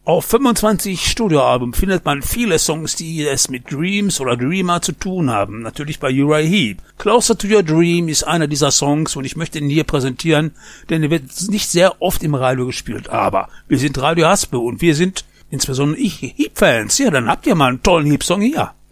Auf 25 Studioalben findet man viele Songs, die es mit Dreams oder Dreamer zu tun haben. Natürlich bei Uriah Heep. Closer to Your Dream ist einer dieser Songs und ich möchte ihn hier präsentieren, denn er wird nicht sehr oft im Radio gespielt. Aber wir sind Radio Haspe und wir sind, insbesondere ich, Heep-Fans. Ja, dann habt ihr mal einen tollen Heep-Song hier.